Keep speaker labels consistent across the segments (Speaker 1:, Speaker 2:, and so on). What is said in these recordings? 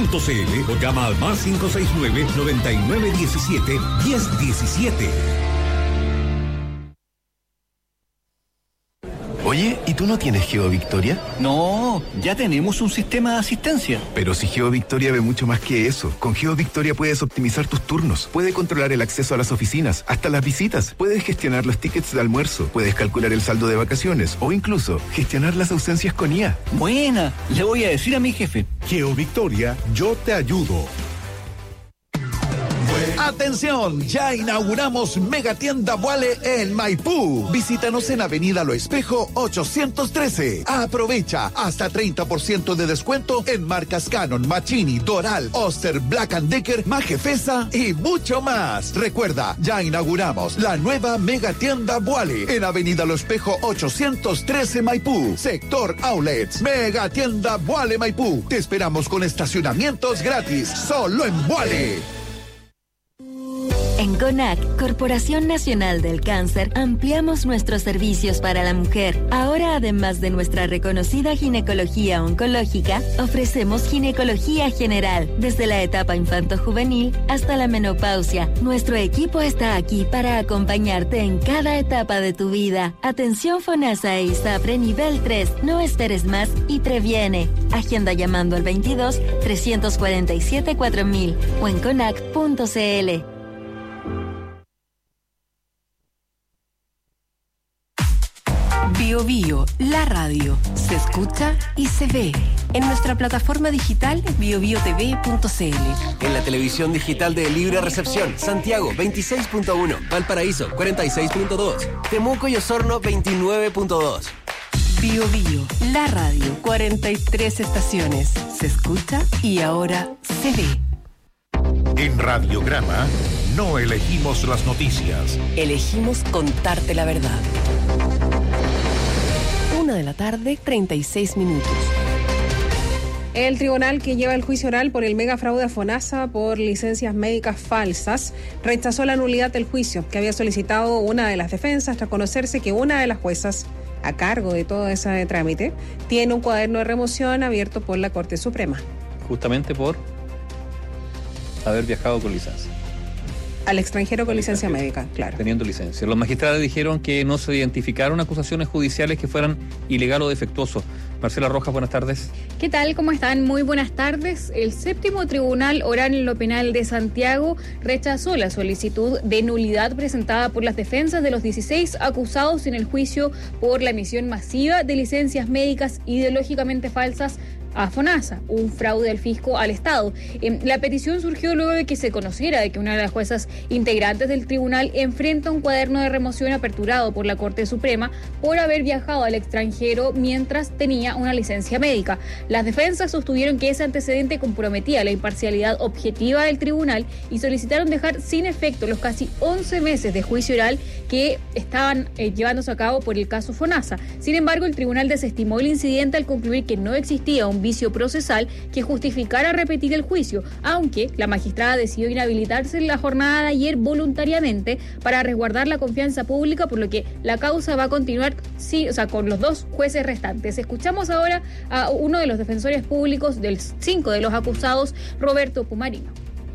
Speaker 1: o llama al más 569-9917-1017.
Speaker 2: Oye, ¿y tú no tienes GeoVictoria?
Speaker 3: No, ya tenemos un sistema de asistencia.
Speaker 2: Pero si GeoVictoria ve mucho más que eso. Con GeoVictoria puedes optimizar tus turnos, puedes controlar el acceso a las oficinas, hasta las visitas, puedes gestionar los tickets de almuerzo, puedes calcular el saldo de vacaciones o incluso gestionar las ausencias con IA.
Speaker 3: Buena, le voy a decir a mi jefe.
Speaker 4: GeoVictoria, yo te ayudo. ¡Atención! Ya inauguramos Megatienda Vuale en Maipú. Visítanos en Avenida Lo Espejo 813. Aprovecha hasta 30% de descuento en marcas Canon, Machini, Doral, Oster, Black & Decker, Majefesa y mucho más. Recuerda, ya inauguramos la nueva Megatienda Vuale en Avenida Lo Espejo 813 Maipú. Sector Outlets. Megatienda Vuale Maipú. Te esperamos con estacionamientos gratis. Solo en Vuale.
Speaker 5: En CONAC, Corporación Nacional del Cáncer, ampliamos nuestros servicios para la mujer. Ahora, además de nuestra reconocida ginecología oncológica, ofrecemos ginecología general, desde la etapa infanto-juvenil hasta la menopausia. Nuestro equipo está aquí para acompañarte en cada etapa de tu vida. Atención FONASA e ISAPRE nivel 3. No esperes más y previene. Agenda llamando al 22 347 4000 o en conac.cl.
Speaker 6: Bio Bio, la radio, se escucha y se ve. En nuestra plataforma digital biobiotv.cl.
Speaker 7: En la televisión digital de Libre Recepción, Santiago 26.1, Valparaíso 46.2, Temuco y Osorno 29.2.
Speaker 6: Bio Bio, la radio, 43 estaciones, se escucha y ahora se ve.
Speaker 4: En Radiograma no elegimos las noticias.
Speaker 6: Elegimos contarte la verdad. 1:36 p.m.
Speaker 8: El tribunal que lleva el juicio oral por el megafraude a FONASA por licencias médicas falsas rechazó la nulidad del juicio que había solicitado una de las defensas tras conocerse que una de las juezas a cargo de todo ese trámite tiene un cuaderno de remoción abierto por la Corte Suprema.
Speaker 9: Justamente por haber viajado con licencia.
Speaker 8: Al extranjero con licencia médica, claro.
Speaker 9: Teniendo licencia. Los magistrados dijeron que no se identificaron acusaciones judiciales que fueran ilegal o defectuoso. Marcela Rojas, buenas tardes.
Speaker 10: ¿Qué tal? ¿Cómo están? Muy buenas tardes. El séptimo tribunal oral en lo penal de Santiago rechazó la solicitud de nulidad presentada por las defensas de los 16 acusados en el juicio por la emisión masiva de licencias médicas ideológicamente falsas a FONASA, un fraude del fisco al Estado. La petición surgió luego de que se conociera de que una de las juezas integrantes del tribunal enfrenta un cuaderno de remoción aperturado por la Corte Suprema por haber viajado al extranjero mientras tenía una licencia médica. Las defensas sostuvieron que ese antecedente comprometía la imparcialidad objetiva del tribunal y solicitaron dejar sin efecto los casi 11 meses de juicio oral que estaban llevándose a cabo por el caso FONASA. Sin embargo, el tribunal desestimó el incidente al concluir que no existía un vicio procesal que justificara repetir el juicio, aunque la magistrada decidió inhabilitarse en la jornada de ayer voluntariamente para resguardar la confianza pública, por lo que la causa va a continuar con los dos jueces restantes. Escuchamos ahora a uno de los defensores públicos de 5 de los acusados, Roberto Pumarino.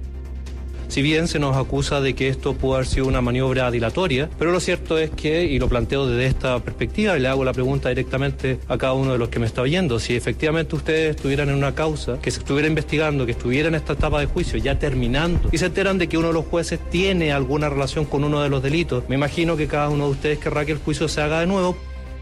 Speaker 11: Si bien se nos acusa de que esto pudo haber sido una maniobra dilatoria, pero lo cierto es que, y lo planteo desde esta perspectiva, y le hago la pregunta directamente a cada uno de los que me está oyendo, si efectivamente ustedes estuvieran en una causa, que se estuviera investigando, que estuviera en esta etapa de juicio, ya terminando, y se enteran de que uno de los jueces tiene alguna relación con uno de los delitos, me imagino que cada uno de ustedes querrá que el juicio se haga de nuevo.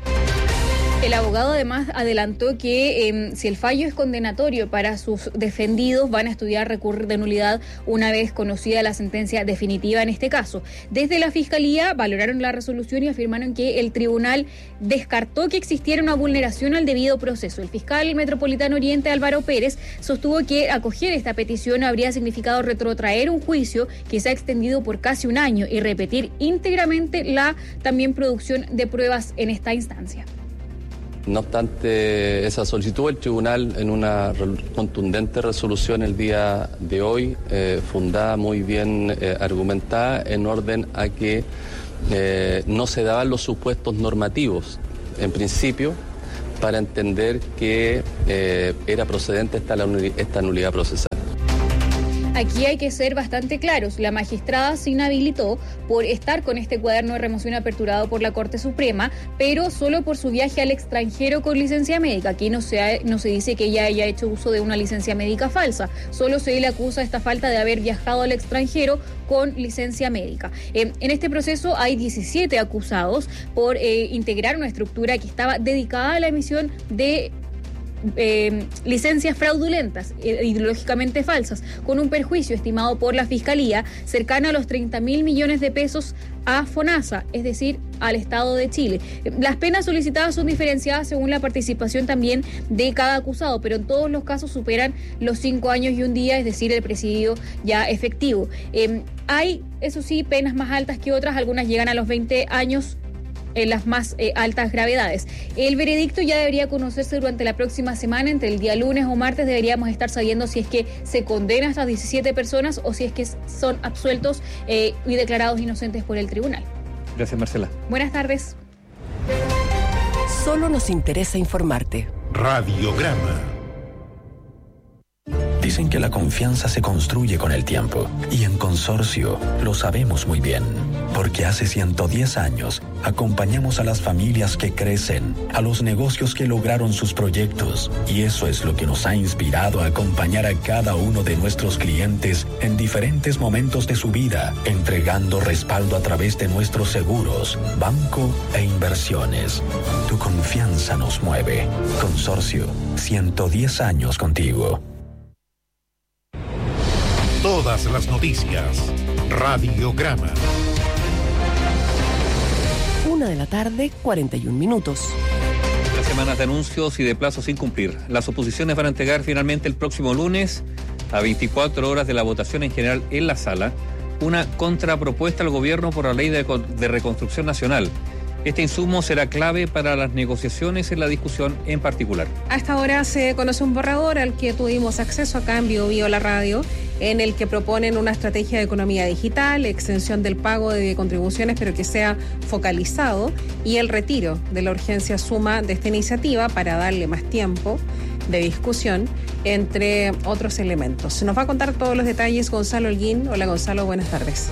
Speaker 10: El abogado además adelantó que si el fallo es condenatorio para sus defendidos, van a estudiar recurrir de nulidad una vez conocida la sentencia definitiva en este caso. Desde la Fiscalía valoraron la resolución y afirmaron que el tribunal descartó que existiera una vulneración al debido proceso. El fiscal metropolitano Oriente, Álvaro Pérez, sostuvo que acoger esta petición habría significado retrotraer un juicio que se ha extendido por casi un año y repetir íntegramente la también producción de pruebas en esta instancia.
Speaker 12: No obstante esa solicitud, el tribunal en una contundente resolución el día de hoy, fundada, muy bien argumentada, en orden a que no se daban los supuestos normativos, en principio, para entender que era procedente esta nulidad procesal.
Speaker 10: Aquí hay que ser bastante claros. La magistrada se inhabilitó por estar con este cuaderno de remoción aperturado por la Corte Suprema, pero solo por su viaje al extranjero con licencia médica. Aquí no se dice que ella haya hecho uso de una licencia médica falsa. Solo se le acusa esta falta de haber viajado al extranjero con licencia médica. En este proceso hay 17 acusados por integrar una estructura que estaba dedicada a la emisión de licencias fraudulentas, ideológicamente falsas, con un perjuicio estimado por la Fiscalía cercano a los 30.000 millones de pesos a FONASA, es decir, al Estado de Chile. Las penas solicitadas son diferenciadas según la participación también de cada acusado, pero en todos los casos superan los 5 años y un día, es decir, el presidio ya efectivo. Hay, eso sí, penas más altas que otras, algunas llegan a los 20 años en las más altas gravedades. El veredicto ya debería conocerse durante la próxima semana, entre el día lunes o martes deberíamos estar sabiendo si es que se condena a estas 17 personas o si es que son absueltos y declarados inocentes por el tribunal.
Speaker 9: Gracias, Marcela.
Speaker 10: Buenas tardes.
Speaker 6: Solo nos interesa informarte.
Speaker 1: Radiograma.
Speaker 13: Dicen que la confianza se construye con el tiempo, y en Consorcio lo sabemos muy bien, porque hace 110 años acompañamos a las familias que crecen, a los negocios que lograron sus proyectos, y eso es lo que nos ha inspirado a acompañar a cada uno de nuestros clientes en diferentes momentos de su vida, entregando respaldo a través de nuestros seguros, banco e inversiones. Tu confianza nos mueve. Consorcio, 110 años contigo.
Speaker 1: Todas las noticias. Radiograma.
Speaker 6: 1:41 p.m.
Speaker 9: Las semanas de anuncios y de plazos sin cumplir. Las oposiciones van a entregar finalmente el próximo lunes, a 24 horas de la votación en general en la sala, una contrapropuesta al gobierno por la ley de reconstrucción nacional. Este insumo será clave para las negociaciones en la discusión en particular.
Speaker 8: A esta hora se conoce un borrador al que tuvimos acceso acá en BioBio La Radio, en el que proponen una estrategia de economía digital, extensión del pago de contribuciones, pero que sea focalizado, y el retiro de la urgencia suma de esta iniciativa para darle más tiempo de discusión, entre otros elementos. Nos va a contar todos los detalles Gonzalo Holguín. Hola, Gonzalo, buenas tardes.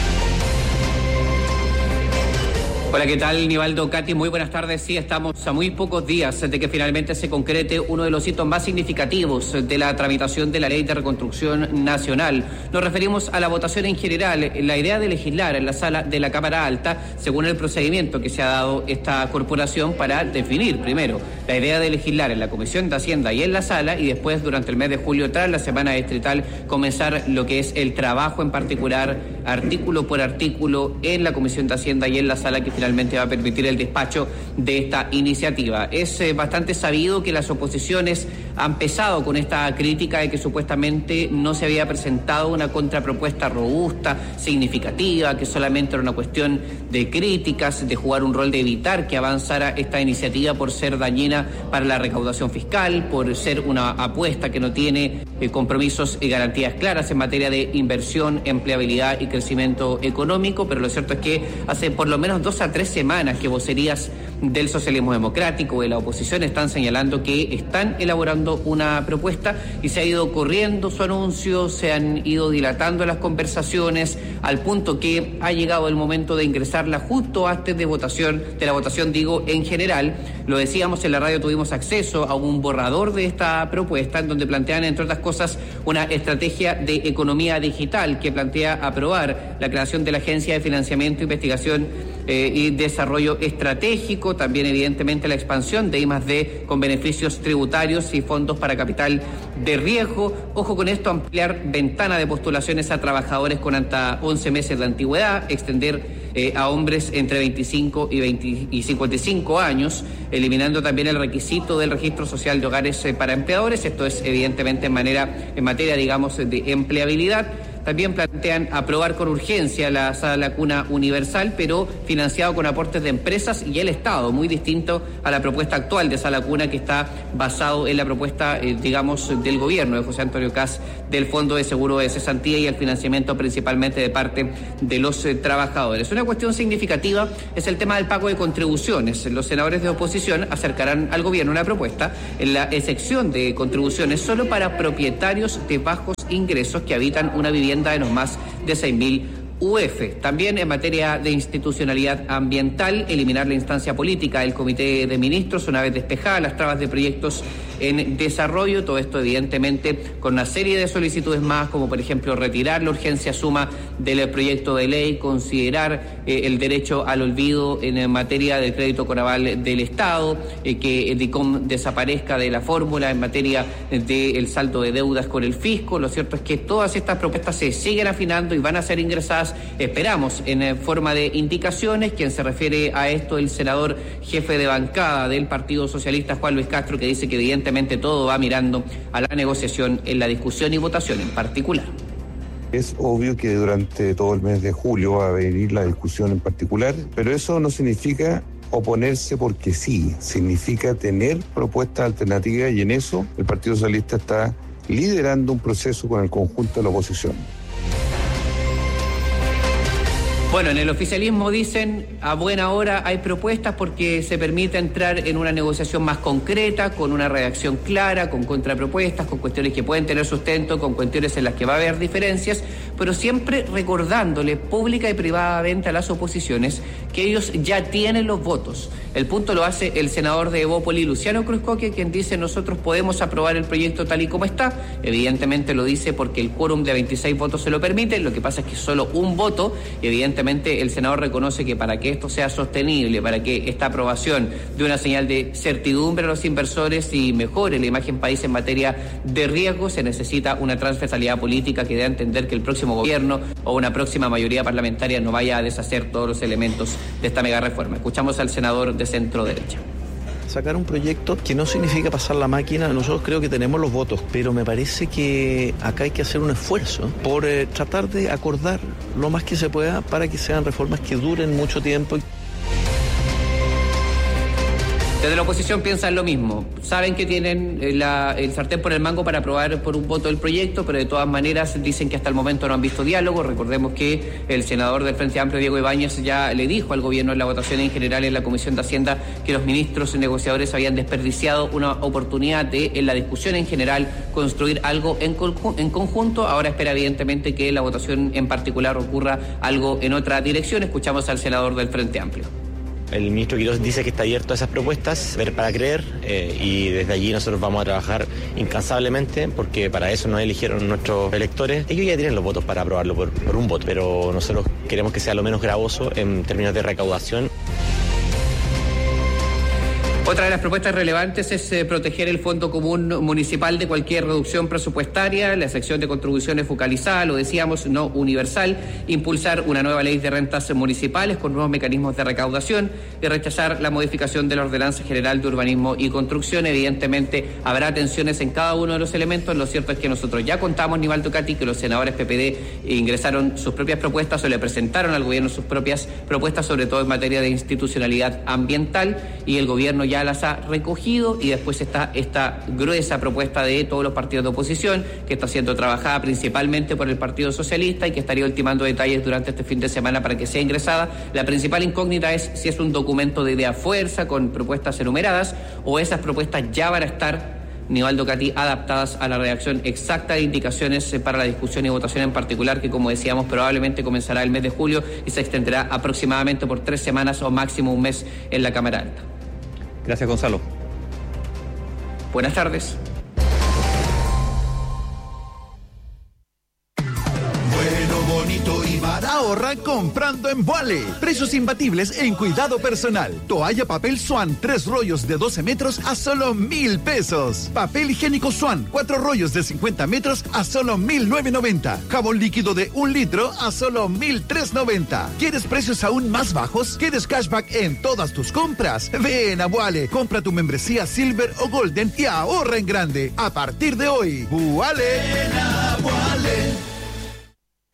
Speaker 14: Hola, ¿qué tal, Nivaldo, Katy? Muy buenas tardes. Sí, estamos a muy pocos días de que finalmente se concrete uno de los hitos más significativos de la tramitación de la Ley de Reconstrucción Nacional. Nos referimos a la votación en general, la idea de legislar en la sala de la Cámara Alta, según el procedimiento que se ha dado esta corporación para definir, primero, la idea de legislar en la Comisión de Hacienda y en la sala, y después, durante el mes de julio, tras la semana distrital, comenzar lo que es el trabajo en particular, artículo por artículo, en la Comisión de Hacienda y en la sala, que finalmente va a permitir el despacho de esta iniciativa. Es bastante sabido que las oposiciones han pesado con esta crítica de que supuestamente no se había presentado una contrapropuesta robusta, significativa, que solamente era una cuestión de críticas, de jugar un rol de evitar que avanzara esta iniciativa por ser dañina para la recaudación fiscal, por ser una apuesta que no tiene compromisos y garantías claras en materia de inversión, empleabilidad y crecimiento económico. Pero lo cierto es que hace por lo menos 2 a 3 semanas que vocerías del socialismo democrático, de la oposición, están señalando que están elaborando una propuesta, y se ha ido corriendo su anuncio, se han ido dilatando las conversaciones, al punto que ha llegado el momento de ingresarla justo antes de la votación en general. Lo decíamos, en la radio tuvimos acceso a un borrador de esta propuesta, en donde plantean, entre otras cosas, una estrategia de economía digital que plantea aprobar la creación de la Agencia de Financiamiento, Investigación y Desarrollo Estratégico, también evidentemente la expansión de I+D con beneficios tributarios y fondos para capital de riesgo. Ojo con esto, ampliar ventana de postulaciones a trabajadores con hasta 11 meses de antigüedad, extender a hombres entre 25 y 55 años, eliminando también el requisito del registro social de hogares para empleadores. Esto es evidentemente en materia, digamos, de empleabilidad. también plantean aprobar con urgencia la sala cuna universal, pero financiado con aportes de empresas y el Estado, muy distinto a la propuesta actual de sala cuna, que está basado en la propuesta, del gobierno de José Antonio Kast, del Fondo de Seguro de Cesantía y el financiamiento principalmente de parte de los trabajadores. Una cuestión significativa es el tema del pago de contribuciones. Los senadores de oposición acercarán al gobierno una propuesta en la excepción de contribuciones solo para propietarios de bajos ingresos que habitan una vivienda de no más de 6.000 UF. También en materia de institucionalidad ambiental, eliminar la instancia política del Comité de Ministros una vez despejadas las trabas de proyectos en desarrollo. Todo esto evidentemente con una serie de solicitudes más, como por ejemplo retirar la urgencia suma del proyecto de ley, considerar el derecho al olvido en materia del crédito con aval del Estado, que DICOM desaparezca de la fórmula en materia del saldo de deudas con el fisco. Lo cierto es que todas estas propuestas se siguen afinando y van a ser ingresadas, esperamos, en forma de indicaciones. Quien se refiere a esto, el senador jefe de bancada del Partido Socialista, Juan Luis Castro, que dice que evidentemente todo va mirando a la negociación en la discusión y votación en particular.
Speaker 15: Es obvio que durante todo el mes de julio va a venir la discusión en particular, pero eso no significa oponerse porque sí, significa tener propuestas alternativas, y en eso el Partido Socialista está liderando un proceso con el conjunto de la oposición.
Speaker 14: Bueno, en el oficialismo dicen a buena hora hay propuestas porque se permite entrar en una negociación más concreta, con una redacción clara, con contrapropuestas, con cuestiones que pueden tener sustento, con cuestiones en las que va a haber diferencias, pero siempre recordándole pública y privadamente a las oposiciones que ellos ya tienen los votos. El punto lo hace el senador de Evópoli, Luciano Cruzcoque, quien dice nosotros podemos aprobar el proyecto tal y como está. Evidentemente lo dice porque el quórum de 26 votos se lo permite, lo que pasa es que solo un voto, y evidentemente el senador reconoce que para que esto sea sostenible, para que esta aprobación dé una señal de certidumbre a los inversores y mejore la imagen país en materia de riesgo, se necesita una transversalidad política que dé a entender que el próximo gobierno o una próxima mayoría parlamentaria no vaya a deshacer todos los elementos de esta mega reforma. Escuchamos al senador de centro derecha.
Speaker 16: Sacar un proyecto que no significa pasar la máquina. Nosotros creo que tenemos los votos, pero me parece que acá hay que hacer un esfuerzo por tratar de acordar lo más que se pueda para que sean reformas que duren mucho tiempo.
Speaker 14: Desde la oposición piensan lo mismo, saben que tienen el sartén por el mango para aprobar por un voto el proyecto, pero de todas maneras dicen que hasta el momento no han visto diálogo. Recordemos que el senador del Frente Amplio, Diego Ibáñez, ya le dijo al gobierno en la votación en general en la Comisión de Hacienda que los ministros y negociadores habían desperdiciado una oportunidad de, en la discusión en general, construir algo en conjunto. Ahora espera evidentemente que la votación en particular ocurra algo en otra dirección. Escuchamos al senador del Frente Amplio.
Speaker 17: El ministro Quirós dice que está abierto a esas propuestas, ver para creer, y desde allí nosotros vamos a trabajar incansablemente porque para eso nos eligieron nuestros electores. Ellos ya tienen los votos para aprobarlo por un voto, pero nosotros queremos que sea lo menos gravoso en términos de recaudación.
Speaker 14: Otra de las propuestas relevantes es proteger el Fondo Común Municipal de cualquier reducción presupuestaria, la sección de contribuciones focalizada, lo decíamos, no universal, impulsar una nueva ley de rentas municipales con nuevos mecanismos de recaudación y rechazar la modificación de la Ordenanza General de Urbanismo y Construcción. Evidentemente habrá tensiones en cada uno de los elementos. Lo cierto es que nosotros ya contamos, Nivaldo Cati, que los senadores PPD ingresaron sus propias propuestas o le presentaron al gobierno sus propias propuestas, sobre todo en materia de institucionalidad ambiental, y el gobierno ya las ha recogido, y después está esta gruesa propuesta de todos los partidos de oposición que está siendo trabajada principalmente por el Partido Socialista y que estaría ultimando detalles durante este fin de semana para que sea ingresada. La principal incógnita es si es un documento de idea fuerza con propuestas enumeradas o esas propuestas ya van a estar, Nivaldo Cati, adaptadas a la redacción exacta de indicaciones para la discusión y votación en particular, que como decíamos probablemente comenzará el mes de julio y se extenderá aproximadamente por 3 semanas o máximo un mes en la Cámara Alta.
Speaker 9: Gracias, Gonzalo.
Speaker 14: Buenas tardes.
Speaker 4: Bonito y barato. Ahorra comprando en Vuale. Precios imbatibles en cuidado personal. Toalla papel Swan, 3 rollos de 12 metros a solo 1,000 pesos. Papel higiénico Swan, 4 rollos de 50 metros a solo 1,990. Jabón líquido de 1 litro a solo 1,390. ¿Quieres precios aún más bajos? ¿Quieres cashback en todas tus compras? Ven a Vuale. Compra tu membresía Silver o Golden y ahorra en grande. A partir de hoy, Vuale. Ven a Vuale.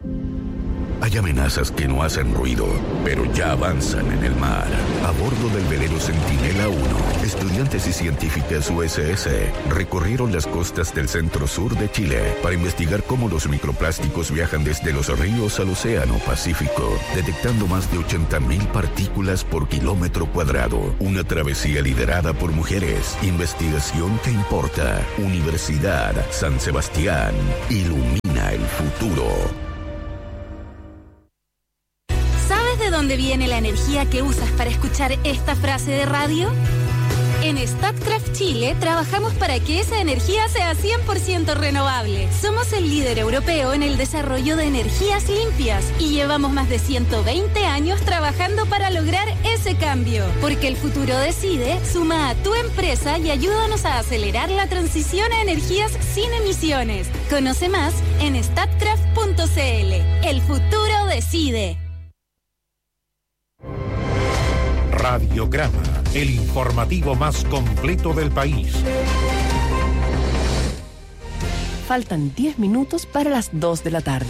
Speaker 18: Hay amenazas que no hacen ruido, pero ya avanzan en el mar. A bordo del velero Centinela 1, estudiantes y científicas USS recorrieron las costas del centro-sur de Chile para investigar cómo los microplásticos viajan desde los ríos al Océano Pacífico, detectando más de 80.000 partículas por kilómetro cuadrado. Una travesía liderada por mujeres. Investigación que importa. Universidad San Sebastián. Ilumina el futuro.
Speaker 19: ¿Sabes de dónde viene la energía que usas para escuchar esta frase de radio? En Statkraft Chile trabajamos para que esa energía sea 100% renovable. Somos el líder europeo en el desarrollo de energías limpias y llevamos más de 120 años trabajando para lograr ese cambio. Porque el futuro decide, suma a tu empresa y ayúdanos a acelerar la transición a energías sin emisiones. Conoce más en statkraft.cl. El futuro decide.
Speaker 1: Radiograma, el informativo más completo del país.
Speaker 6: Faltan 10 minutos para las 2 de la tarde.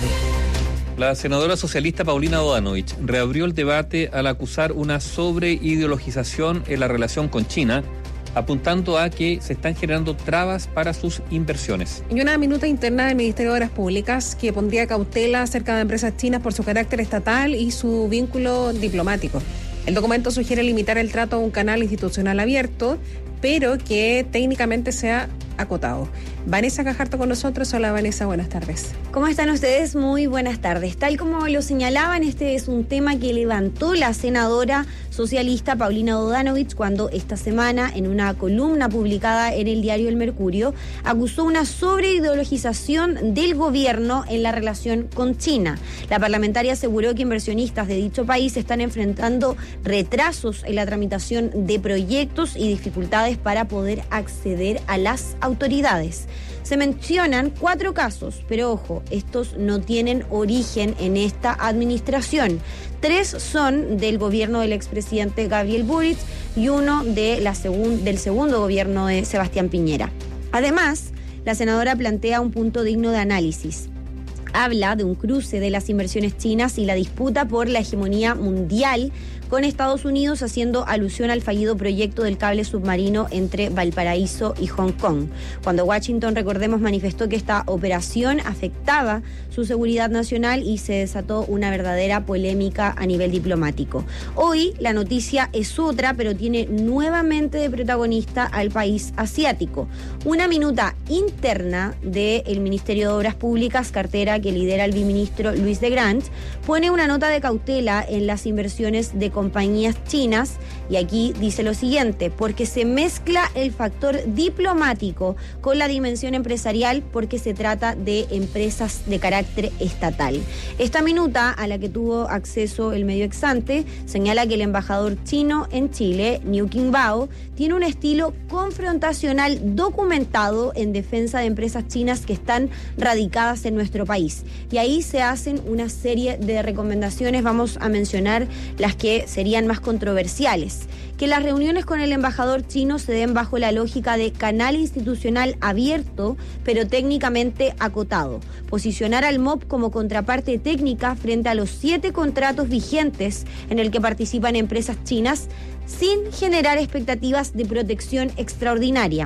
Speaker 9: La senadora socialista Paulina Bodanovich reabrió el debate al acusar una sobreideologización en la relación con China, apuntando a que se están generando trabas para sus inversiones.
Speaker 8: Y una minuta interna del Ministerio de Obras Públicas que pondría cautela acerca de empresas chinas por su carácter estatal y su vínculo diplomático. El documento sugiere limitar el trato a un canal institucional abierto, pero que técnicamente sea acotado. Vanessa Cajarto con nosotros. Hola Vanessa, buenas tardes.
Speaker 20: ¿Cómo están ustedes? Muy buenas tardes. Tal como lo señalaban, este es un tema que levantó la senadora socialista Paulina Bodanovich cuando esta semana, en una columna publicada en el diario El Mercurio, acusó una sobreideologización del gobierno en la relación con China. La parlamentaria aseguró que inversionistas de dicho país están enfrentando retrasos en la tramitación de proyectos y dificultades para poder acceder a las autoridades. Se mencionan 4 casos, pero ojo, estos no tienen origen en esta administración. 3 son del gobierno del expresidente Gabriel Boric y uno de del segundo gobierno de Sebastián Piñera. Además, la senadora plantea un punto digno de análisis. Habla de un cruce de las inversiones chinas y la disputa por la hegemonía mundial con Estados Unidos, haciendo alusión al fallido proyecto del cable submarino entre Valparaíso y Hong Kong. Cuando Washington, recordemos, manifestó que esta operación afectaba su seguridad nacional y se desató una verdadera polémica a nivel diplomático. Hoy la noticia es otra, pero tiene nuevamente de protagonista al país asiático. Una minuta interna del Ministerio de Obras Públicas, cartera que lidera el viceministro Luis de Grant, pone una nota de cautela en las inversiones de compañías chinas, y aquí dice lo siguiente: porque se mezcla el factor diplomático con la dimensión empresarial, porque se trata de empresas de carácter estatal. Esta minuta, a la que tuvo acceso el medio Exante, señala que el embajador chino en Chile, Niu Qingbao, tiene un estilo confrontacional documentado en defensa de empresas chinas que están radicadas en nuestro país. Y ahí se hacen una serie de recomendaciones, vamos a mencionar las que serían más controversiales. Que las reuniones con el embajador chino se den bajo la lógica de canal institucional abierto, pero técnicamente acotado. Posicionar al MOP como contraparte técnica frente a los 7 contratos vigentes en el que participan empresas chinas, sin generar expectativas de protección extraordinaria.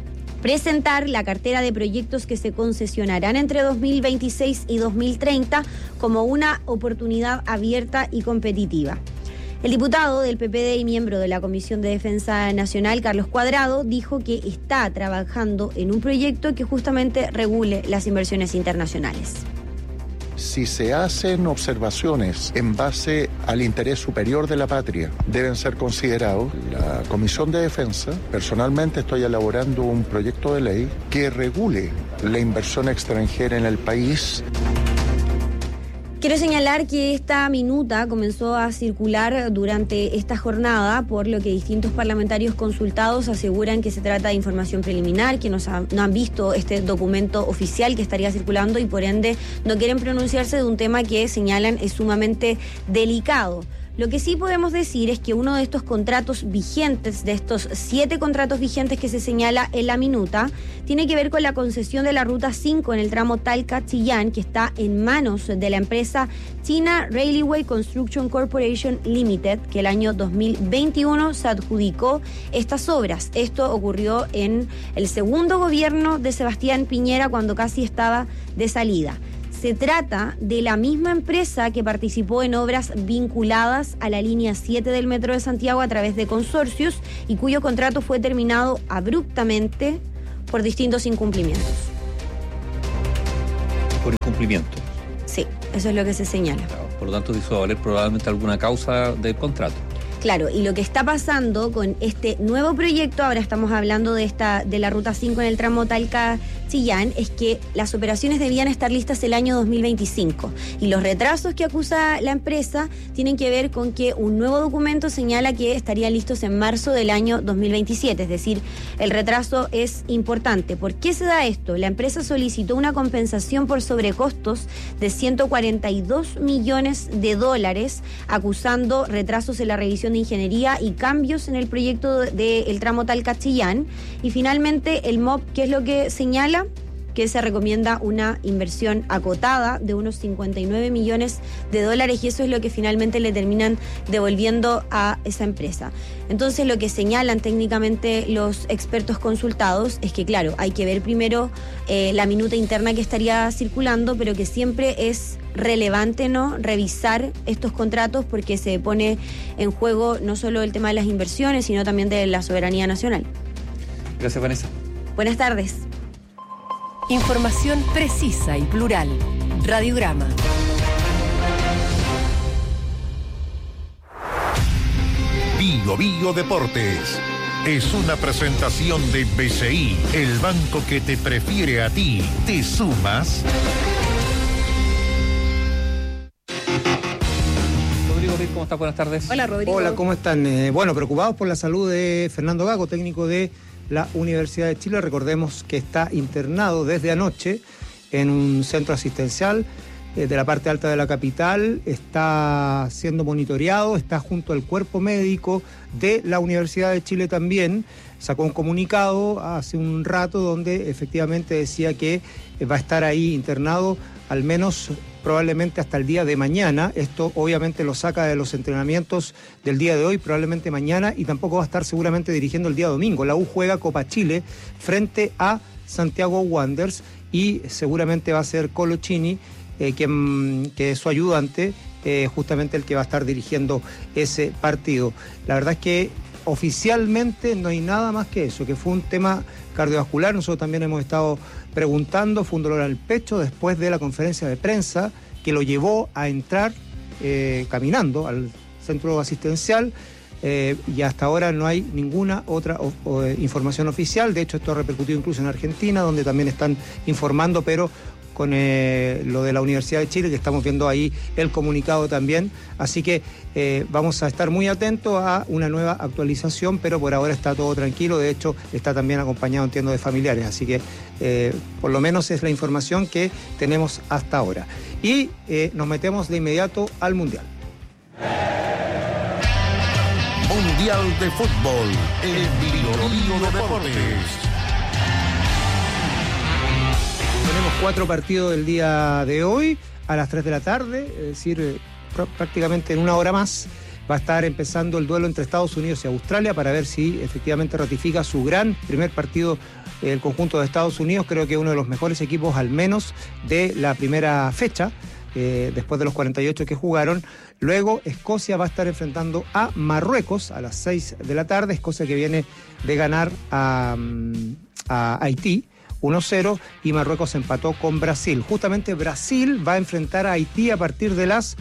Speaker 20: Presentar la cartera de proyectos que se concesionarán entre 2026 y 2030 como una oportunidad abierta y competitiva. El diputado del PPD y miembro de la Comisión de Defensa Nacional, Carlos Cuadrado, dijo que está trabajando en un proyecto que justamente regule las inversiones internacionales.
Speaker 21: Si se hacen observaciones en base al interés superior de la patria, deben ser considerados. La Comisión de Defensa, personalmente estoy elaborando un proyecto de ley que regule la inversión extranjera en el país.
Speaker 20: Quiero señalar que esta minuta comenzó a circular durante esta jornada, por lo que distintos parlamentarios consultados aseguran que se trata de información preliminar, que no han visto este documento oficial que estaría circulando y por ende no quieren pronunciarse de un tema que señalan es sumamente delicado. Lo que sí podemos decir es que uno de estos contratos vigentes, de estos 7 contratos vigentes que se señala en la minuta, tiene que ver con la concesión de la Ruta 5 en el tramo Talca-Chillán, que está en manos de la empresa China Railway Construction Corporation Limited, que el año 2021 se adjudicó estas obras. Esto ocurrió en el segundo gobierno de Sebastián Piñera, cuando casi estaba de salida. Se trata de la misma empresa que participó en obras vinculadas a la línea 7 del Metro de Santiago a través de consorcios y cuyo contrato fue terminado abruptamente por distintos incumplimientos.
Speaker 9: Por incumplimiento.
Speaker 20: Sí, eso es lo que se señala.
Speaker 9: Por lo tanto, se hizo valer probablemente alguna causa del contrato.
Speaker 20: Claro, y lo que está pasando con este nuevo proyecto, ahora estamos hablando de la Ruta 5 en el tramo Talca-Chillán, es que las operaciones debían estar listas el año 2025. Y los retrasos que acusa la empresa tienen que ver con que un nuevo documento señala que estarían listos en marzo del año 2027. Es decir, el retraso es importante. ¿Por qué se da esto? La empresa solicitó una compensación por sobrecostos de $142 millones, acusando retrasos en la revisión de ingeniería y cambios en el proyecto del tramo Talca-Chillán. Y finalmente el MOP, ¿qué es lo que señala? Que se recomienda una inversión acotada de unos $59 millones, y eso es lo que finalmente le terminan devolviendo a esa empresa. Entonces, lo que señalan técnicamente los expertos consultados es que, claro, hay que ver primero la minuta interna que estaría circulando, pero que siempre es relevante, ¿no?, revisar estos contratos, porque se pone en juego no solo el tema de las inversiones, sino también de la soberanía nacional.
Speaker 9: Gracias, Vanessa.
Speaker 20: Buenas tardes.
Speaker 6: Información precisa y plural. Radiograma.
Speaker 1: Bio Bio Deportes es una presentación de BCI, el banco que te prefiere a ti. ¿Te sumas?
Speaker 9: ¿Cómo estás? Buenas tardes.
Speaker 8: Hola, Rodrigo.
Speaker 2: Hola, ¿cómo están? Bueno, preocupados por la salud de Fernando Gago, técnico de la Universidad de Chile. Recordemos que está internado desde anoche en un centro asistencial de la parte alta de la capital. Está siendo monitoreado, está junto al cuerpo médico de la Universidad de Chile también. Sacó un comunicado hace un rato donde efectivamente decía que va a estar ahí internado al menos probablemente hasta el día de mañana. Esto obviamente lo saca de los entrenamientos del día de hoy, probablemente mañana, y tampoco va a estar seguramente dirigiendo el día domingo. La U juega Copa Chile frente a Santiago Wanderers y seguramente va a ser Colochini, que es su ayudante, justamente el que va a estar dirigiendo ese partido. La verdad es que oficialmente no hay nada más que eso, que fue un tema cardiovascular. Nosotros también hemos estado preguntando, fue un dolor al pecho después de la conferencia de prensa que lo llevó a entrar caminando al centro asistencial, y hasta ahora no hay ninguna otra información oficial. De hecho, esto ha repercutido incluso en Argentina, donde también están informando, pero con lo de la Universidad de Chile, que estamos viendo ahí el comunicado también. Así que vamos a estar muy atentos a una nueva actualización, pero por ahora está todo tranquilo. De hecho, está también acompañado, entiendo, de familiares. Así que por lo menos es la información que tenemos hasta ahora. Y nos metemos de inmediato al Mundial.
Speaker 1: Mundial de Fútbol en Bio Bio Deportes.
Speaker 2: Tenemos 4 partidos del día de hoy a las 3 de la tarde, es decir, prácticamente en una hora más va a estar empezando el duelo entre Estados Unidos y Australia para ver si efectivamente ratifica su gran primer partido el conjunto de Estados Unidos. Creo que uno de los mejores equipos, al menos de la primera fecha, después de los 48 que jugaron. Luego Escocia va a estar enfrentando a Marruecos a las 6 de la tarde, Escocia que viene de ganar a Haití 1-0, y Marruecos empató con Brasil. Justamente Brasil va a enfrentar a Haití a partir de las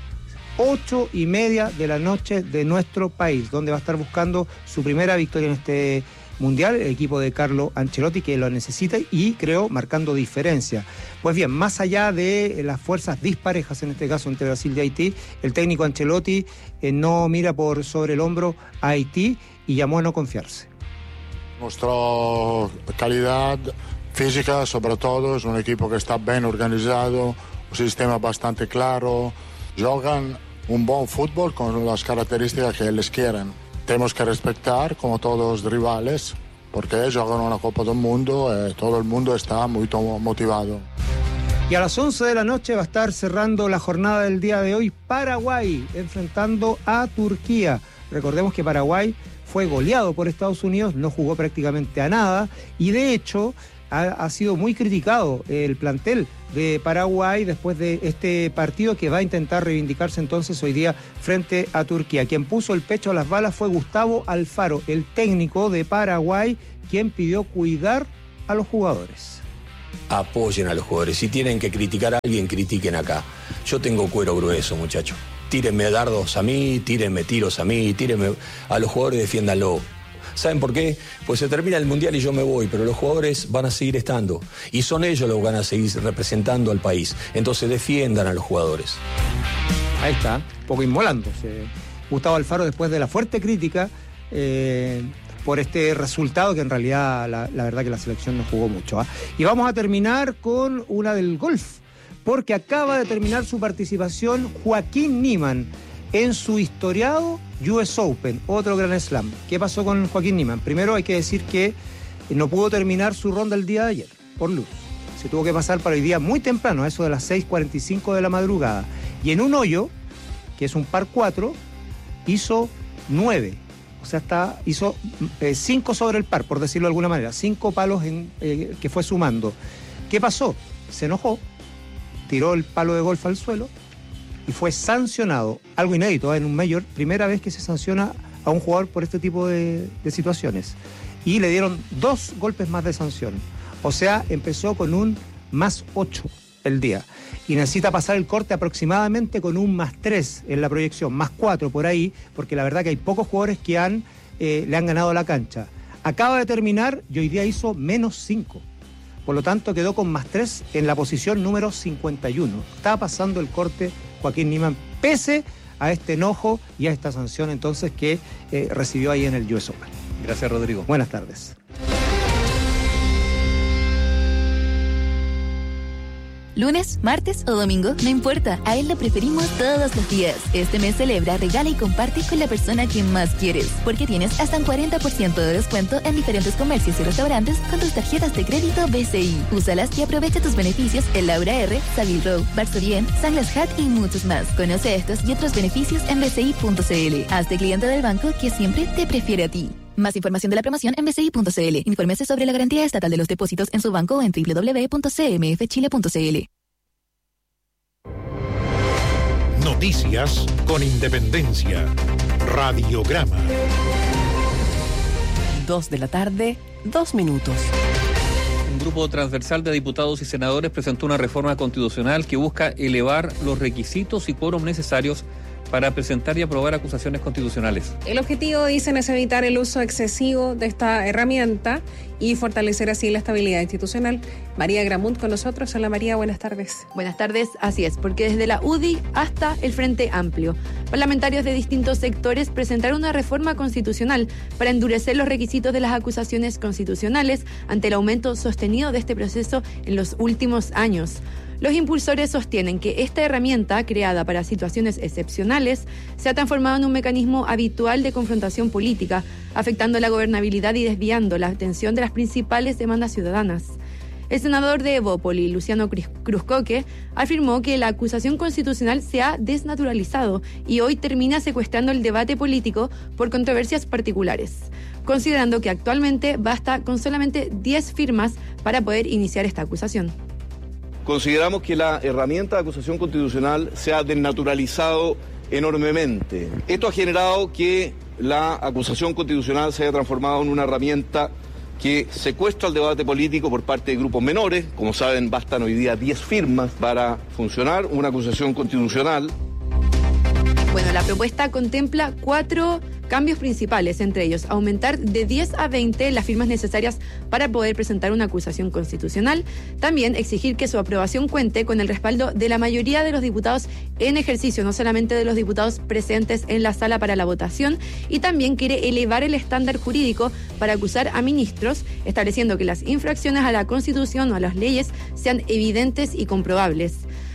Speaker 2: 8:30 de la noche de nuestro país, donde va a estar buscando su primera victoria en este Mundial, el equipo de Carlo Ancelotti, que lo necesita y creo marcando diferencia. Pues bien, más allá de las fuerzas disparejas, en este caso entre Brasil y Haití, el técnico Ancelotti no mira por sobre el hombro a Haití y llamó a no confiarse.
Speaker 22: Mostró calidad física, sobre todo, es un equipo que está bien organizado, un sistema bastante claro, juegan un buen fútbol con las características que ellos quieren. Tenemos que respetar como todos los rivales, porque ellos juegan una Copa del Mundo y todo el mundo está muy motivado.
Speaker 2: Y a las 11 de la noche va a estar cerrando la jornada del día de hoy Paraguay, enfrentando a Turquía. Recordemos que Paraguay fue goleado por Estados Unidos, no jugó prácticamente a nada, y de hecho ha sido muy criticado el plantel de Paraguay después de este partido, que va a intentar reivindicarse entonces hoy día frente a Turquía. Quien puso el pecho a las balas fue Gustavo Alfaro, el técnico de Paraguay, quien pidió cuidar a los jugadores.
Speaker 3: Apoyen a los jugadores. Si tienen que criticar a alguien, critiquen acá. Yo tengo cuero grueso, muchachos. Tírenme dardos a mí, tírenme tiros a mí, tírenme a los jugadores, defiéndanlo. ¿Saben por qué? Pues se termina el Mundial y yo me voy, pero los jugadores van a seguir estando. Y son ellos los que van a seguir representando al país. Entonces defiendan a los jugadores.
Speaker 2: Ahí está, un poco inmolándose Gustavo Alfaro después de la fuerte crítica por este resultado, que en realidad la verdad que la selección no jugó mucho. Y vamos a terminar con una del golf, porque acaba de terminar su participación Joaquín Niemann en su historiado US Open, otro Grand Slam. ¿Qué pasó con Joaquín Niemann? Primero hay que decir que no pudo terminar su ronda el día de ayer, por luz. Se tuvo que pasar para hoy día muy temprano, a eso de las 6:45 de la madrugada. Y en un hoyo, que es un par 4, hizo 9. O sea, hizo 5 sobre el par, por decirlo de alguna manera. 5 palos que fue sumando. ¿Qué pasó? Se enojó, tiró el palo de golf al suelo y fue sancionado. Algo inédito en un Major, primera vez que se sanciona a un jugador por este tipo de situaciones. Y le dieron 2 golpes más de sanción. O sea, empezó con un +8 el día. Y necesita pasar el corte aproximadamente con un +3 en la proyección, +4 por ahí, porque la verdad que hay pocos jugadores que le han ganado la cancha. Acaba de terminar y hoy día hizo -5. Por lo tanto, quedó con +3 en la posición número 51. Está pasando el corte Joaquín Niemann, pese a este enojo y a esta sanción entonces que recibió ahí en el US Open.
Speaker 9: Gracias, Rodrigo.
Speaker 2: Buenas tardes.
Speaker 5: Lunes, martes o domingo, no importa, a él lo preferimos todos los días. Este mes celebra, regala y comparte con la persona que más quieres, porque tienes hasta un 40% de descuento en diferentes comercios y restaurantes con tus tarjetas de crédito BCI. Úsalas y aprovecha tus beneficios en Laura R, Savile Row, Varsovien, Sunglass Hut y muchos más. Conoce estos y otros beneficios en bci.cl. Hazte cliente del banco que siempre te prefiere a ti. Más información de la promoción en bci.cl. Infórmese sobre la garantía estatal de los depósitos en su banco o en www.cmfchile.cl.
Speaker 1: Noticias con independencia. Radiograma.
Speaker 6: 2 de la tarde, 2 minutos.
Speaker 9: Un grupo transversal de diputados y senadores presentó una reforma constitucional que busca elevar los requisitos y quórum necesarios para presentar y aprobar acusaciones constitucionales.
Speaker 8: El objetivo, dicen, es evitar el uso excesivo de esta herramienta y fortalecer así la estabilidad institucional. María Gramunt con nosotros. Hola María, buenas tardes.
Speaker 23: Buenas tardes, así es, porque desde la UDI hasta el Frente Amplio, parlamentarios de distintos sectores presentaron una reforma constitucional para endurecer los requisitos de las acusaciones constitucionales ante el aumento sostenido de este proceso en los últimos años. Los impulsores sostienen que esta herramienta, creada para situaciones excepcionales, se ha transformado en un mecanismo habitual de confrontación política, afectando la gobernabilidad y desviando la atención de las principales demandas ciudadanas. El senador de Evópoli, Luciano Cruzcoque, afirmó que la acusación constitucional se ha desnaturalizado y hoy termina secuestrando el debate político por controversias particulares, considerando que actualmente basta con solamente 10 firmas para poder iniciar esta acusación.
Speaker 24: Consideramos que la herramienta de acusación constitucional se ha desnaturalizado enormemente. Esto ha generado que la acusación constitucional se haya transformado en una herramienta que secuestra el debate político por parte de grupos menores. Como saben, bastan hoy día 10 firmas para funcionar una acusación constitucional.
Speaker 23: Bueno, la propuesta contempla 4 cambios principales, entre ellos aumentar de 10 a 20 las firmas necesarias para poder presentar una acusación constitucional, también exigir que su aprobación cuente con el respaldo de la mayoría de los diputados en ejercicio, no solamente de los diputados presentes en la sala para la votación, y también quiere elevar el estándar jurídico para acusar a ministros, estableciendo que las infracciones a la Constitución o a las leyes sean evidentes y comprobables.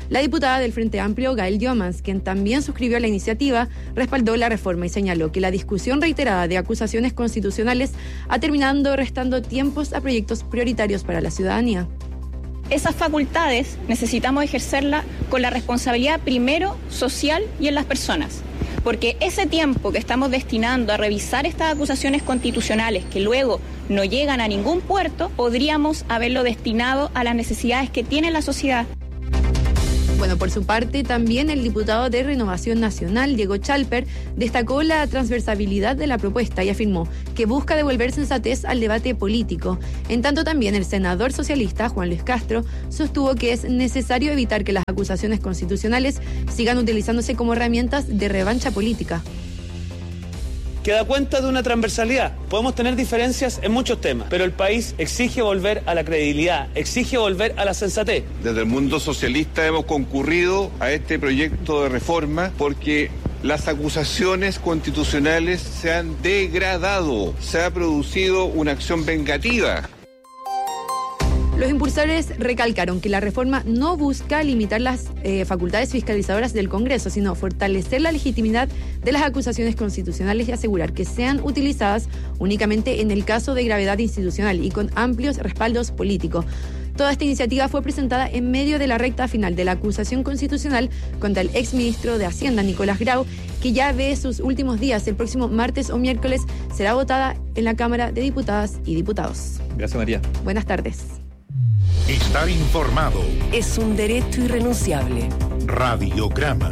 Speaker 23: La diputada del Frente Amplio, Gael Yomans, quien también suscribió la iniciativa, respaldó la reforma y señaló que la discusión reiterada de acusaciones constitucionales ha terminado restando tiempos a proyectos prioritarios para la ciudadanía.
Speaker 7: Esas facultades necesitamos ejercerlas con la responsabilidad primero social y en las personas. Porque ese tiempo que estamos destinando a revisar estas acusaciones constitucionales que luego no llegan a ningún puerto, podríamos haberlo destinado a las necesidades que tiene la sociedad.
Speaker 23: Bueno, por su parte, también el diputado de Renovación Nacional, Diego Chalper, destacó la transversalidad de la propuesta y afirmó que busca devolver sensatez al debate político. En tanto, también el senador socialista, Juan Luis Castro, sostuvo que es necesario evitar que las acusaciones constitucionales sigan utilizándose como herramientas de revancha política.
Speaker 10: Que da cuenta de una transversalidad. Podemos tener diferencias en muchos temas, pero el país exige volver a la credibilidad, exige volver a la sensatez.
Speaker 11: Desde el mundo socialista hemos concurrido a este proyecto de reforma porque las acusaciones constitucionales se han degradado, se ha producido una acción vengativa.
Speaker 23: Los impulsores recalcaron que la reforma no busca limitar las facultades fiscalizadoras del Congreso, sino fortalecer la legitimidad de las acusaciones constitucionales y asegurar que sean utilizadas únicamente en el caso de gravedad institucional y con amplios respaldos políticos. Toda esta iniciativa fue presentada en medio de la recta final de la acusación constitucional contra el exministro de Hacienda, Nicolás Grau, que ya ve sus últimos días. El próximo martes o miércoles será votada en la Cámara de Diputadas y Diputados.
Speaker 9: Gracias, María.
Speaker 23: Buenas tardes.
Speaker 1: Estar informado
Speaker 6: es un derecho irrenunciable.
Speaker 1: Radiograma.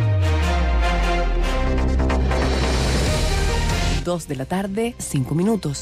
Speaker 6: 2:00 p.m, 5 minutos.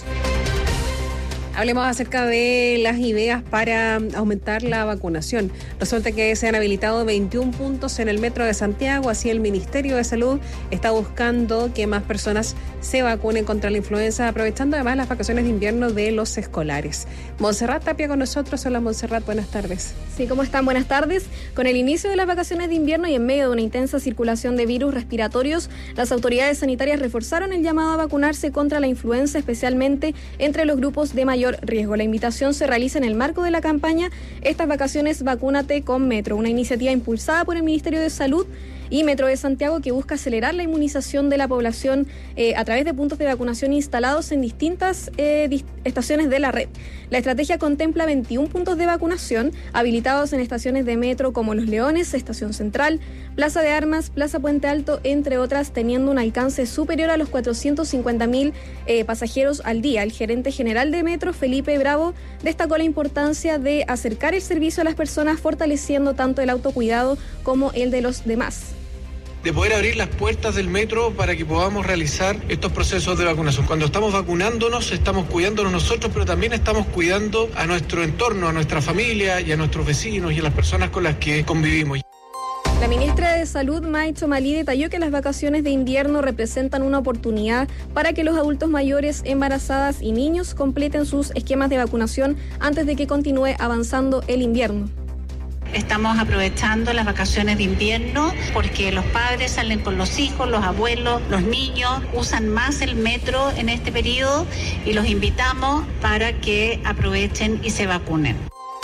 Speaker 8: Hablemos acerca de las ideas para aumentar la vacunación. Resulta que se han habilitado 21 puntos en el metro de Santiago, así el Ministerio de Salud está buscando que más personas se vacunen contra la influenza, aprovechando además las vacaciones de invierno de los escolares. Montserrat Tapia con nosotros. Hola Montserrat, buenas tardes.
Speaker 12: Sí, ¿cómo están? Buenas tardes. Con el inicio de las vacaciones de invierno y en medio de una intensa circulación de virus respiratorios, las autoridades sanitarias reforzaron el llamado a vacunarse contra la influenza, especialmente entre los grupos de mayor riesgo. La invitación se realiza en el marco de la campaña Estas Vacaciones Vacúnate con Metro, una iniciativa impulsada por el Ministerio de Salud y Metro de Santiago que busca acelerar la inmunización de la población a través de puntos de vacunación instalados en distintas estaciones de la red. La estrategia contempla 21 puntos de vacunación habilitados en estaciones de metro como Los Leones, Estación Central, Plaza de Armas, Plaza Puente Alto, entre otras, teniendo un alcance superior a los 450.000 pasajeros al día. El gerente general de Metro, Felipe Bravo, destacó la importancia de acercar el servicio a las personas, fortaleciendo tanto el autocuidado como el de los demás.
Speaker 25: De poder abrir las puertas del metro para que podamos realizar estos procesos de vacunación. Cuando estamos vacunándonos, estamos cuidándonos nosotros, pero también estamos cuidando a nuestro entorno, a nuestra familia y a nuestros vecinos y a las personas con las que convivimos.
Speaker 12: La ministra de Salud, May Chomalí, detalló que las vacaciones de invierno representan una oportunidad para que los adultos mayores, embarazadas y niños completen sus esquemas de vacunación antes de que continúe avanzando el invierno.
Speaker 26: Estamos aprovechando las vacaciones de invierno porque los padres salen con los hijos, los abuelos, los niños usan más el metro en este periodo y los invitamos para que aprovechen y se vacunen.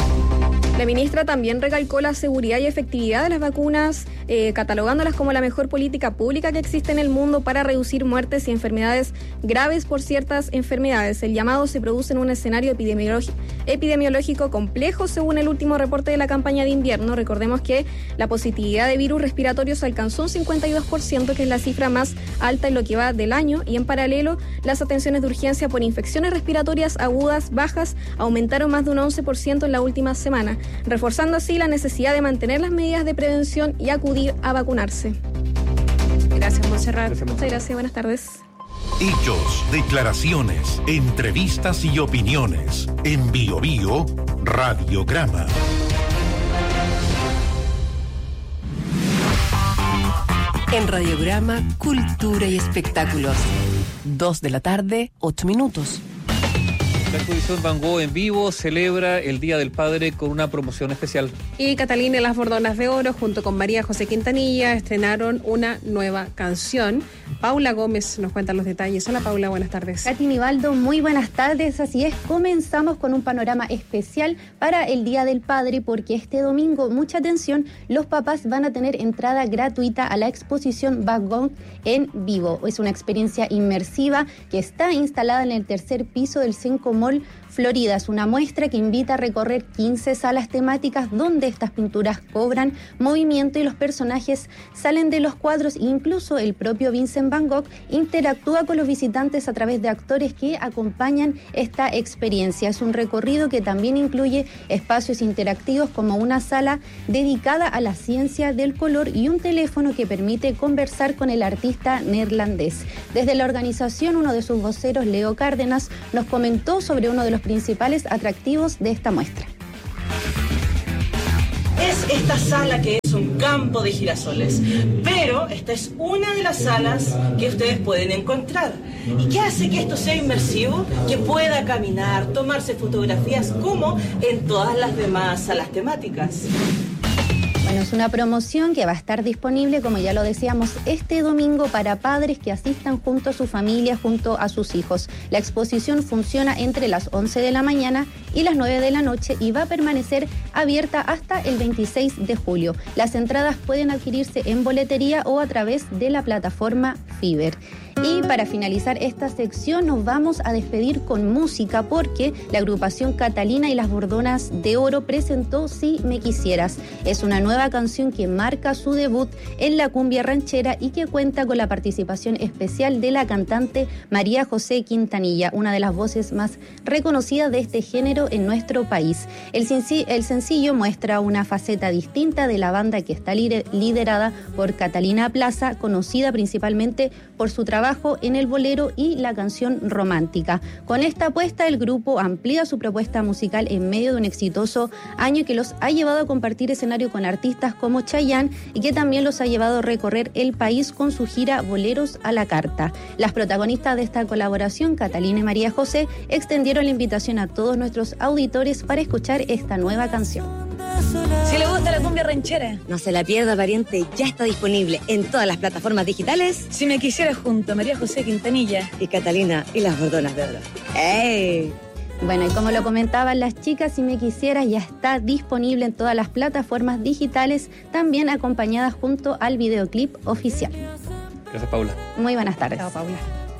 Speaker 12: La ministra también recalcó la seguridad y efectividad de las vacunas, catalogándolas como la mejor política pública que existe en el mundo para reducir muertes y enfermedades graves por ciertas enfermedades. El llamado se produce en un escenario epidemiológico complejo, según el último reporte de la campaña de invierno. Recordemos que la positividad de virus respiratorios alcanzó un 52%, que es la cifra más alta en lo que va del año, y en paralelo, las atenciones de urgencia por infecciones respiratorias agudas bajas aumentaron más de un 11% en la última semana, reforzando así la necesidad de mantener las medidas de prevención y acudir a vacunarse.
Speaker 8: Gracias, Montserrat.
Speaker 12: Muchas gracias, buenas tardes.
Speaker 1: Hechos, declaraciones, entrevistas y opiniones. En Bio Bio, Radiograma.
Speaker 6: En Radiograma, cultura y espectáculos. 2:00 p.m, 8 minutos.
Speaker 9: La exposición Van Gogh en vivo celebra el Día del Padre con una promoción especial.
Speaker 8: Y Catalina y las Bordonas de Oro, junto con María José Quintanilla, estrenaron una nueva canción. Paula Gómez nos cuenta los detalles. Hola Paula, buenas tardes.
Speaker 4: Katy Nivaldo, muy buenas tardes. Así es, comenzamos con un panorama especial para el Día del Padre, porque este domingo, mucha atención, los papás van a tener entrada gratuita a la exposición Van Gogh en vivo. Es una experiencia inmersiva que está instalada en el tercer piso del Cinco Mall Florida. Es una muestra que invita a recorrer 15 salas temáticas donde estas pinturas cobran movimiento y los personajes salen de los cuadros. Incluso el propio Vincent Van Gogh interactúa con los visitantes a través de actores que acompañan esta experiencia. Es un recorrido que también incluye espacios interactivos como una sala dedicada a la ciencia del color y un teléfono que permite conversar con el artista neerlandés. Desde la organización, uno de sus voceros, Leo Cárdenas, nos comentó sobre uno de los principales atractivos de esta muestra.
Speaker 13: Es esta sala que es un campo de girasoles, pero esta es una de las salas que ustedes pueden encontrar. ¿Y qué hace que esto sea inmersivo? Que pueda caminar, tomarse fotografías como en todas las demás salas temáticas.
Speaker 4: Bueno, es una promoción que va a estar disponible, como ya lo decíamos, este domingo para padres que asistan junto a su familia, junto a sus hijos. La exposición funciona entre las 11 de la mañana y las 9 de la noche y va a permanecer abierta hasta el 26 de julio. Las entradas pueden adquirirse en boletería o a través de la plataforma Fiverr. Y para finalizar esta sección nos vamos a despedir con música, porque la agrupación Catalina y las Bordonas de Oro presentó Si Me Quisieras. Es una nueva canción que marca su debut en la cumbia ranchera y que cuenta con la participación especial de la cantante María José Quintanilla, una de las voces más reconocidas de este género en nuestro país. El sencillo muestra una faceta distinta de la banda que está liderada por Catalina Plaza, conocida principalmente por su trabajo en el bolero y la canción romántica. Con esta apuesta, el grupo amplía su propuesta musical en medio de un exitoso año que los ha llevado a compartir escenario con artistas como Chayanne y que también los ha llevado a recorrer el país con su gira Boleros a la Carta. Las protagonistas de esta colaboración, Catalina y María José, extendieron la invitación a todos nuestros auditores para escuchar esta nueva canción.
Speaker 14: Si le gusta la cumbia ranchera, no se la pierda, pariente, ya está disponible en todas las plataformas digitales. Si Me Quisieras, junto a María José Quintanilla y Catalina y las Bordonas de Oro. ¡Ey!
Speaker 4: Bueno, y como lo comentaban las chicas, Si Me Quisieras ya está disponible en todas las plataformas digitales, también acompañadas junto al videoclip oficial.
Speaker 9: Gracias, Paula.
Speaker 4: Muy buenas tardes.
Speaker 8: Chao, Paula.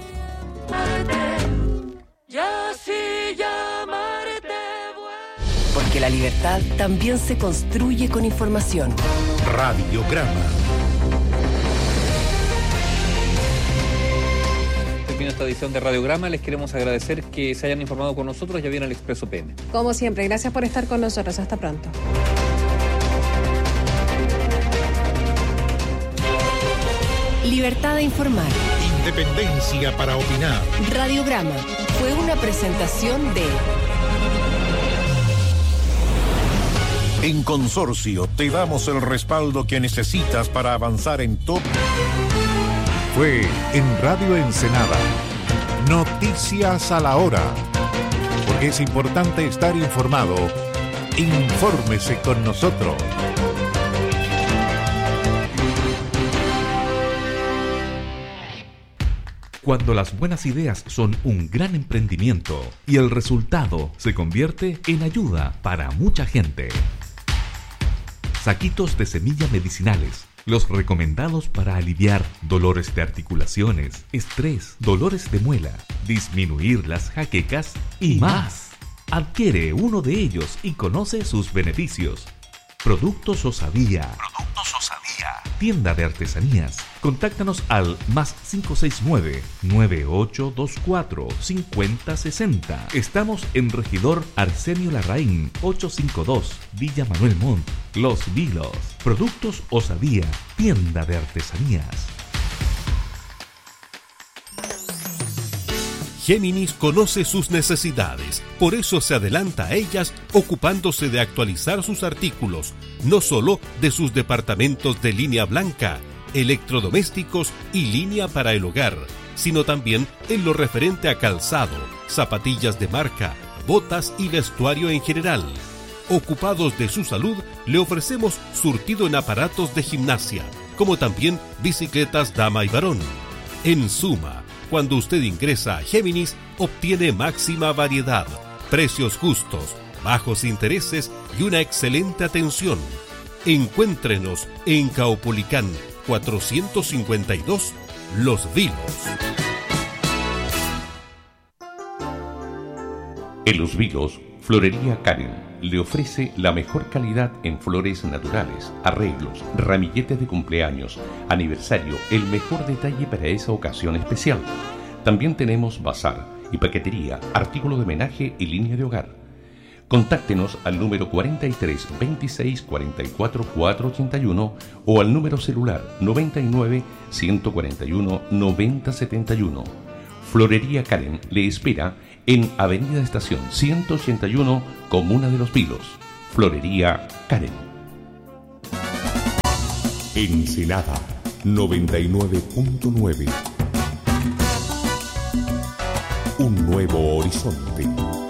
Speaker 6: Porque la libertad también se construye con información.
Speaker 1: Radiograma.
Speaker 9: Termina esta edición de Radiograma. Les queremos agradecer que se hayan informado con nosotros. Ya viene el Expreso PM.
Speaker 8: Como siempre, gracias por estar con nosotros. Hasta pronto.
Speaker 6: Libertad de informar.
Speaker 1: Independencia para opinar.
Speaker 6: Radiograma fue una presentación de...
Speaker 1: En Consorcio te damos el respaldo que necesitas para avanzar en todo.
Speaker 15: Fue en Radio Ensenada. Noticias a la hora. Porque es importante estar informado. Infórmese con nosotros. Cuando las buenas ideas son un gran emprendimiento y el resultado se convierte en ayuda para mucha gente. Saquitos de semilla medicinales, los recomendados para aliviar dolores de articulaciones, estrés, dolores de muela, disminuir las jaquecas y más. Adquiere uno de ellos y conoce sus beneficios. Productos Osadía. Tienda de artesanías. Contáctanos al +569 9824 5060. Estamos en Regidor Arsenio Larraín 852, Villa Manuel Montt, Los Vilos. Productos Osadía, tienda de artesanías.
Speaker 16: Géminis conoce sus necesidades, por eso se adelanta a ellas ocupándose de actualizar sus artículos, no solo de sus departamentos de línea blanca, electrodomésticos y línea para el hogar, sino también en lo referente a calzado, zapatillas de marca, botas y vestuario en general. Ocupados de su salud, le ofrecemos surtido en aparatos de gimnasia, como también bicicletas dama y varón. En suma, cuando usted ingresa a Géminis, obtiene máxima variedad, precios justos, bajos intereses y una excelente atención. Encuéntrenos en Caupolicán 452, Los Vilos.
Speaker 15: En Los Vilos, Florería Karen le ofrece la mejor calidad en flores naturales, arreglos, ramilletes de cumpleaños, aniversario, el mejor detalle para esa ocasión especial. También tenemos bazar y paquetería, artículos de homenaje y línea de hogar. Contáctenos al número 43 26 44 481 o al número celular 99 141 90 71. Florería Karen le espera en Avenida Estación 181, Comuna de Los Vilos. Florería Karen.
Speaker 1: Ensenada 99.9. Un nuevo horizonte.